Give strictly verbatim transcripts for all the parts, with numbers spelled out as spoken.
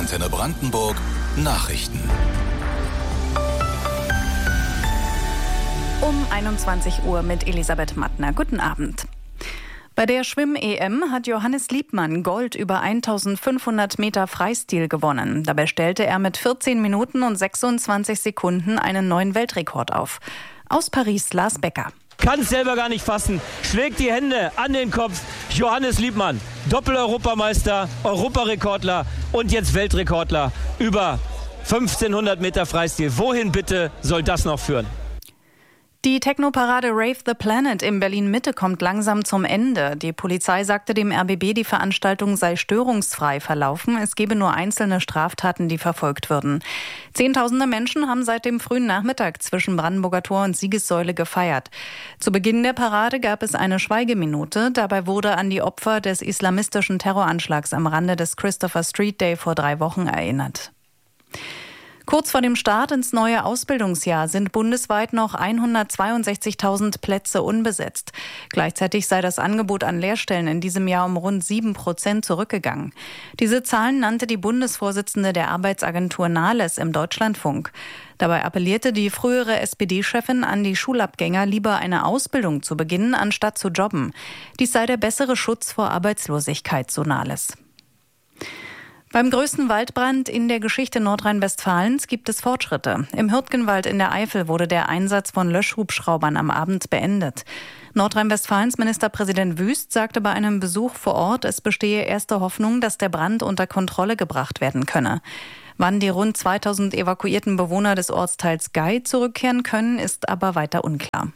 Antenne Brandenburg Nachrichten. Um einundzwanzig Uhr mit Elisabeth Mattner. Guten Abend. Bei der Schwimm-E M hat Johannes Liebmann Gold über eintausendfünfhundert Meter Freistil gewonnen. Dabei stellte er mit vierzehn Minuten und sechsundzwanzig Sekunden einen neuen Weltrekord auf. Aus Paris Lars Becker. Kann es selber gar nicht fassen, schlägt die Hände an den Kopf. Johannes Liebmann, Doppel-Europameister, Europarekordler und jetzt Weltrekordler über fünfzehnhundert Meter Freistil. Wohin bitte soll das noch führen? Die Technoparade Rave the Planet in Berlin-Mitte kommt langsam zum Ende. Die Polizei sagte dem R B B, die Veranstaltung sei störungsfrei verlaufen. Es gebe nur einzelne Straftaten, die verfolgt würden. Zehntausende Menschen haben seit dem frühen Nachmittag zwischen Brandenburger Tor und Siegessäule gefeiert. Zu Beginn der Parade gab es eine Schweigeminute. Dabei wurde an die Opfer des islamistischen Terroranschlags am Rande des Christopher Street Day vor drei Wochen erinnert. Kurz vor dem Start ins neue Ausbildungsjahr sind bundesweit noch hundertzweiundsechzigtausend Plätze unbesetzt. Gleichzeitig sei das Angebot an Lehrstellen in diesem Jahr um rund sieben Prozent zurückgegangen. Diese Zahlen nannte die Bundesvorsitzende der Arbeitsagentur Nahles im Deutschlandfunk. Dabei appellierte die frühere S P D-Chefin an die Schulabgänger, lieber eine Ausbildung zu beginnen, anstatt zu jobben. Dies sei der bessere Schutz vor Arbeitslosigkeit, so Nahles. Beim größten Waldbrand in der Geschichte Nordrhein-Westfalens gibt es Fortschritte. Im Hürtgenwald in der Eifel wurde der Einsatz von Löschhubschraubern am Abend beendet. Nordrhein-Westfalens Ministerpräsident Wüst sagte bei einem Besuch vor Ort, es bestehe erste Hoffnung, dass der Brand unter Kontrolle gebracht werden könne. Wann die rund zweitausend evakuierten Bewohner des Ortsteils Gay zurückkehren können, ist aber weiter unklar.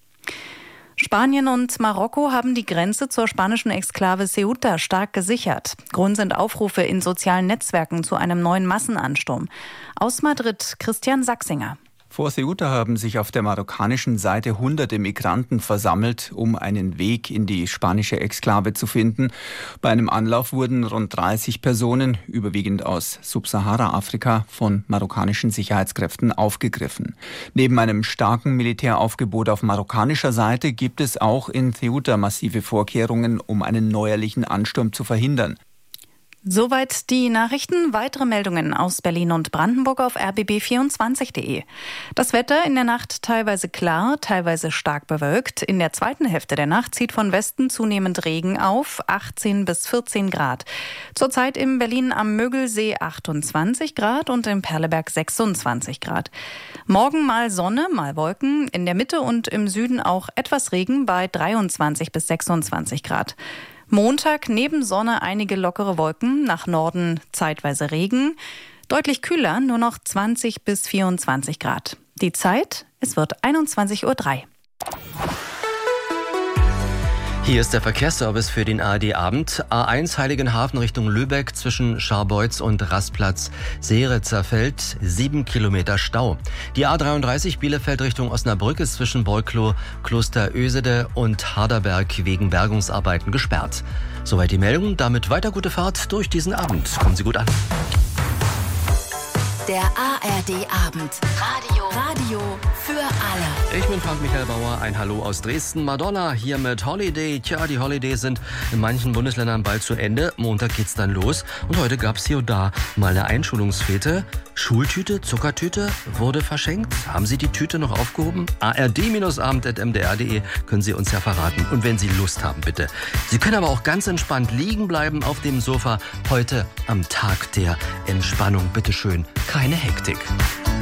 Spanien und Marokko haben die Grenze zur spanischen Exklave Ceuta stark gesichert. Grund sind Aufrufe in sozialen Netzwerken zu einem neuen Massenansturm. Aus Madrid Christian Sachsinger. Vor Ceuta haben sich auf der marokkanischen Seite hunderte Migranten versammelt, um einen Weg in die spanische Exklave zu finden. Bei einem Anlauf wurden rund dreißig Personen, überwiegend aus Subsahara-Afrika, von marokkanischen Sicherheitskräften aufgegriffen. Neben einem starken Militäraufgebot auf marokkanischer Seite gibt es auch in Ceuta massive Vorkehrungen, um einen neuerlichen Ansturm zu verhindern. Soweit die Nachrichten. Weitere Meldungen aus Berlin und Brandenburg auf r b b vierundzwanzig punkt de. Das Wetter in der Nacht teilweise klar, teilweise stark bewölkt. In der zweiten Hälfte der Nacht zieht von Westen zunehmend Regen auf, achtzehn bis vierzehn Grad. Zurzeit in Berlin am Mögelsee achtundzwanzig Grad und in Perleberg sechsundzwanzig Grad. Morgen mal Sonne, mal Wolken. In der Mitte und im Süden auch etwas Regen bei dreiundzwanzig bis sechsundzwanzig Grad. Montag neben Sonne einige lockere Wolken, nach Norden zeitweise Regen. Deutlich kühler, nur noch zwanzig bis vierundzwanzig Grad. Die Zeit, es wird einundzwanzig Uhr drei. Hier ist der Verkehrsservice für den A R D-Abend. A eins Heiligenhafen Richtung Lübeck zwischen Scharbeutz und Rastplatz Seeretzerfeld, sieben Kilometer Stau. Die A dreiunddreißig Bielefeld Richtung Osnabrück ist zwischen Beuklow, Kloster Ösede und Harderberg wegen Bergungsarbeiten gesperrt. Soweit die Meldung, damit weiter gute Fahrt durch diesen Abend. Kommen Sie gut an. Der A R D-Abend. Radio. Radio für alle. Ich bin Frank-Michael Bauer, ein Hallo aus Dresden. Madonna hier mit Holiday. Tja, die Holidays sind in manchen Bundesländern bald zu Ende. Montag geht's dann los. Und heute gab's hier und da mal eine Einschulungsfete. Schultüte, Zuckertüte wurde verschenkt. Haben Sie die Tüte noch aufgehoben? A R D Abend at m d r punkt d e können Sie uns ja verraten. Und wenn Sie Lust haben, bitte. Sie können aber auch ganz entspannt liegen bleiben auf dem Sofa. Heute am Tag der Entspannung. Bitte schön, keine Hektik.